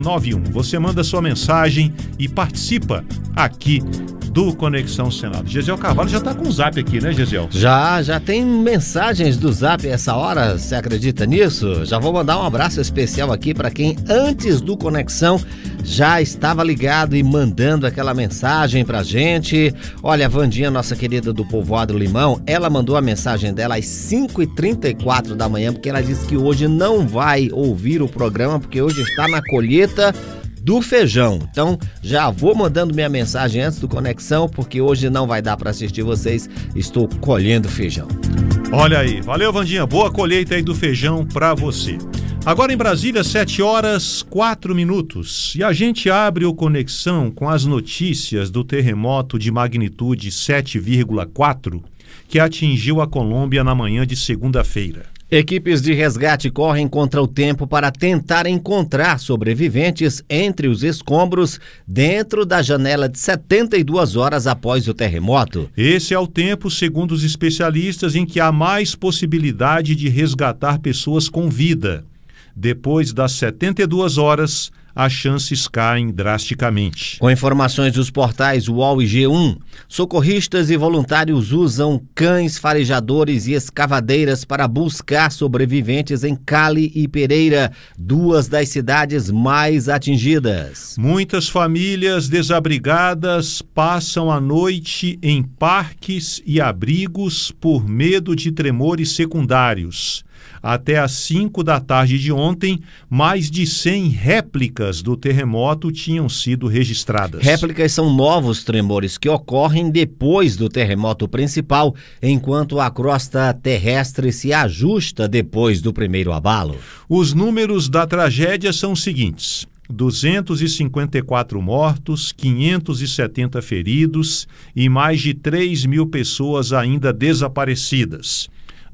91. Você manda sua mensagem e participa aqui do Conexão Senado. Gesiel Carvalho já está com o zap aqui, né, Gesiel? Já tem mensagens do zap essa hora, você acredita nisso? Já vou mandar um abraço especial aqui para quem antes do Conexão já estava ligado e mandando aquela mensagem pra gente. Olha, a Vandinha, nossa querida do Povoado Limão, ela mandou a mensagem dela às 5h34 da manhã, porque ela disse que hoje não vai ouvir o programa, porque hoje está na colheita do feijão. Então, já vou mandando minha mensagem antes do Conexão, porque hoje não vai dar para assistir vocês. Estou colhendo feijão. Olha aí, valeu, Vandinha. Boa colheita aí do feijão para você. Agora em Brasília, 7h04. E a gente abre o Conexão com as notícias do terremoto de magnitude 7,4 que atingiu a Colômbia na manhã de segunda-feira. Equipes de resgate correm contra o tempo para tentar encontrar sobreviventes entre os escombros dentro da janela de 72 horas após o terremoto. Esse é o tempo, segundo os especialistas, em que há mais possibilidade de resgatar pessoas com vida. Depois das 72 horas, as chances caem drasticamente. Com informações dos portais UOL e G1, socorristas e voluntários usam cães farejadores e escavadeiras para buscar sobreviventes em Cali e Pereira, duas das cidades mais atingidas. Muitas famílias desabrigadas passam a noite em parques e abrigos por medo de tremores secundários. Até às 5 da tarde de ontem, mais de 100 réplicas do terremoto tinham sido registradas. Réplicas são novos tremores que ocorrem depois do terremoto principal, enquanto a crosta terrestre se ajusta depois do primeiro abalo. Os números da tragédia são os seguintes: 254 mortos, 570 feridos e mais de 3.000 pessoas ainda desaparecidas.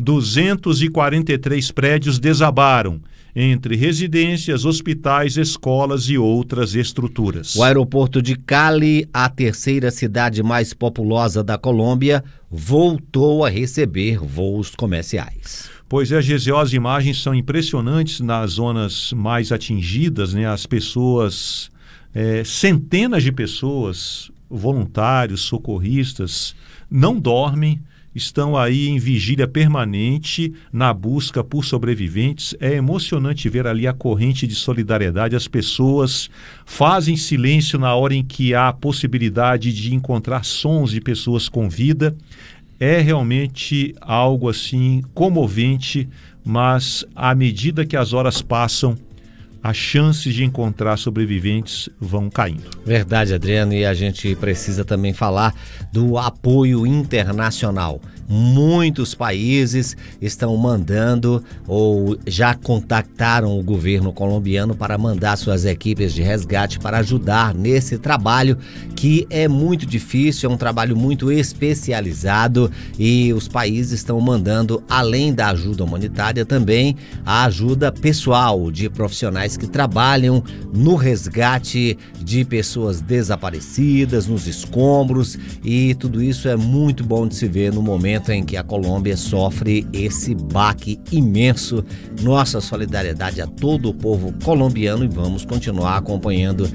243 prédios desabaram, entre residências, hospitais, escolas e outras estruturas. O aeroporto de Cali, a terceira cidade mais populosa da Colômbia, voltou a receber voos comerciais. Pois é, Gesiel, as imagens são impressionantes nas zonas mais atingidas, né? As pessoas, centenas de pessoas, voluntários, socorristas, não dormem, estão aí em vigília permanente na busca por sobreviventes. É emocionante ver ali a corrente de solidariedade. As pessoas fazem silêncio na hora em que há a possibilidade de encontrar sons de pessoas com vida. É realmente algo assim comovente, mas à medida que as horas passam, as chances de encontrar sobreviventes vão caindo. Verdade, Adriano, e a gente precisa também falar do apoio internacional. Muitos países estão mandando ou já contactaram o governo colombiano para mandar suas equipes de resgate para ajudar nesse trabalho que é muito difícil, é um trabalho muito especializado, e os países estão mandando, além da ajuda humanitária, também a ajuda pessoal de profissionais que trabalham no resgate de pessoas desaparecidas, nos escombros, e tudo isso é muito bom de se ver no momento em que a Colômbia sofre esse baque imenso. Nossa solidariedade a todo o povo colombiano, e vamos continuar acompanhando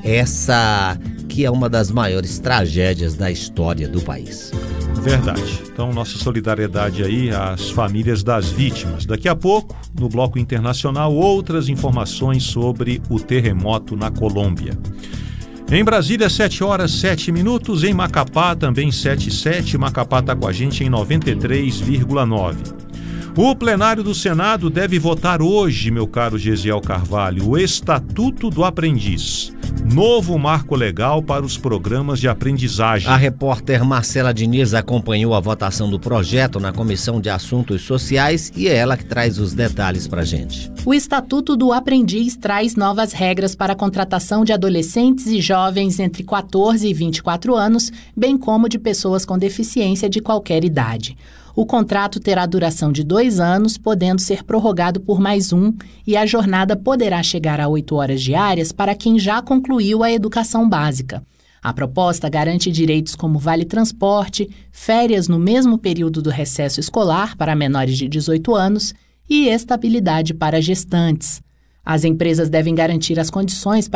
essa que é uma das maiores tragédias da história do país. Verdade. Então, nossa solidariedade aí às famílias das vítimas. Daqui a pouco, no Bloco Internacional, outras informações sobre o terremoto na Colômbia. Em Brasília, 7h07. Em Macapá, também 7h07. Macapá está com a gente em 93,9. O plenário do Senado deve votar hoje, meu caro Gesiel Carvalho, o Estatuto do Aprendiz. Novo marco legal para os programas de aprendizagem. A repórter Marcela Diniz acompanhou a votação do projeto na Comissão de Assuntos Sociais e é ela que traz os detalhes para a gente. O Estatuto do Aprendiz traz novas regras para a contratação de adolescentes e jovens entre 14 e 24 anos, bem como de pessoas com deficiência de qualquer idade. O contrato terá duração de 2 anos, podendo ser prorrogado por mais 1, e a jornada poderá chegar a 8 horas diárias para quem já concluiu a educação básica. A proposta garante direitos como vale-transporte, férias no mesmo período do recesso escolar para menores de 18 anos e estabilidade para gestantes. As empresas devem garantir as condições